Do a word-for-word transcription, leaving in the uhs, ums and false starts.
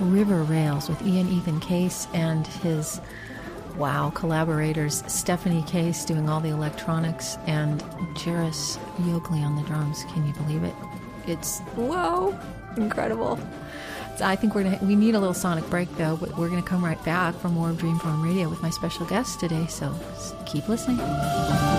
River Rails with Ian Ethan Case and his, wow, collaborators, Stephanie Case doing all the electronics and Jairus Yogley on the drums. Can you believe it? It's, whoa, incredible. So I think we're gonna, we need a little sonic break, though, but we're going to come right back for more of Dreamform Radio with my special guest today, so keep listening.